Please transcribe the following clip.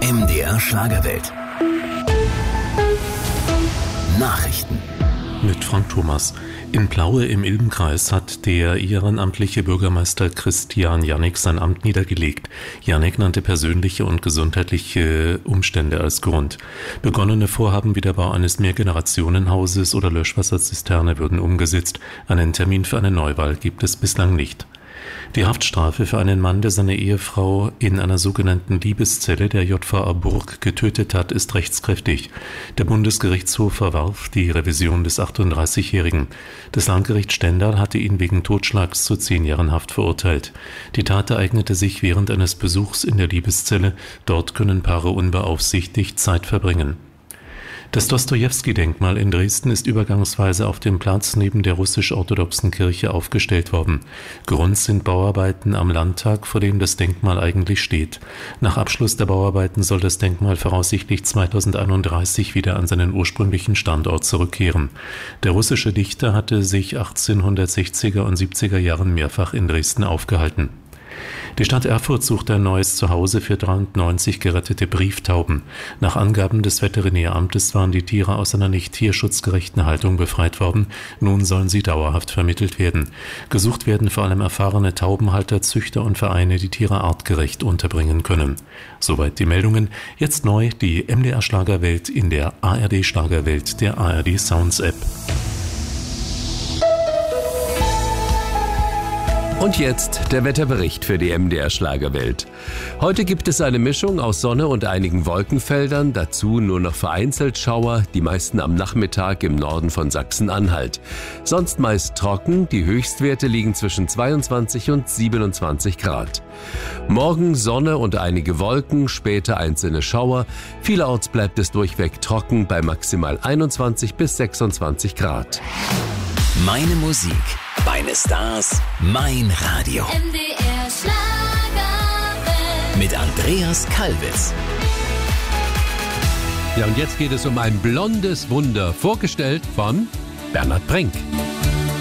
MDR Schlagerwelt. Nachrichten. Mit Frank Thomas. In Plaue im Ilbenkreis hat der ehrenamtliche Bürgermeister Christian Jannik sein Amt niedergelegt. Jannik nannte persönliche und gesundheitliche Umstände als Grund. Begonnene Vorhaben wie der Bau eines Mehrgenerationenhauses oder Löschwasserzisterne würden umgesetzt. Einen Termin für eine Neuwahl gibt es bislang nicht. Die Haftstrafe für einen Mann, der seine Ehefrau in einer sogenannten Liebeszelle der JVA Burg getötet hat, ist rechtskräftig. Der Bundesgerichtshof verwarf die Revision des 38-Jährigen. Das Landgericht Stendal hatte ihn wegen Totschlags zu 10 Jahren Haft verurteilt. Die Tat ereignete sich während eines Besuchs in der Liebeszelle. Dort können Paare unbeaufsichtigt Zeit verbringen. Das Dostojewski-Denkmal in Dresden ist übergangsweise auf dem Platz neben der russisch-orthodoxen Kirche aufgestellt worden. Grund sind Bauarbeiten am Landtag, vor dem das Denkmal eigentlich steht. Nach Abschluss der Bauarbeiten soll das Denkmal voraussichtlich 2031 wieder an seinen ursprünglichen Standort zurückkehren. Der russische Dichter hatte sich 1860er und 70er Jahren mehrfach in Dresden aufgehalten. Die Stadt Erfurt sucht ein neues Zuhause für 93 gerettete Brieftauben. Nach Angaben des Veterinäramtes waren die Tiere aus einer nicht tierschutzgerechten Haltung befreit worden. Nun sollen sie dauerhaft vermittelt werden. Gesucht werden vor allem erfahrene Taubenhalter, Züchter und Vereine, die Tiere artgerecht unterbringen können. Soweit die Meldungen. Jetzt neu die MDR Schlagerwelt in der ARD Schlagerwelt, der ARD Sounds App. Und jetzt der Wetterbericht für die MDR Schlagerwelt. Heute gibt es eine Mischung aus Sonne und einigen Wolkenfeldern, dazu nur noch vereinzelt Schauer, die meisten am Nachmittag im Norden von Sachsen-Anhalt. Sonst meist trocken, die Höchstwerte liegen zwischen 22 und 27 Grad. Morgen Sonne und einige Wolken, später einzelne Schauer. Vielerorts bleibt es durchweg trocken bei maximal 21 bis 26 Grad. Meine Musik, meine Stars, mein Radio. MDR Schlagerwelt. Mit Andreas Kalbitz. Ja, und jetzt geht es um ein blondes Wunder, vorgestellt von Bernhard Brenk.